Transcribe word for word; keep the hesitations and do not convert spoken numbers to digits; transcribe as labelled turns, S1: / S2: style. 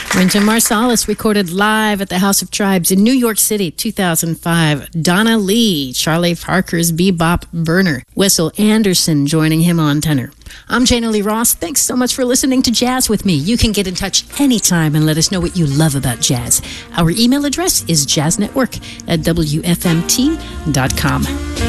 S1: Wynton Marsalis recorded live at the House of Tribes in New York City, two thousand five. Donna Lee, Charlie Parker's bebop burner. Wessel Anderson joining him on tenor. I'm Jana Lee Ross. Thanks so much for listening to Jazz with me. You can get in touch anytime and let us know what you love about jazz. Our email address is jazznetwork at W F M T dot com.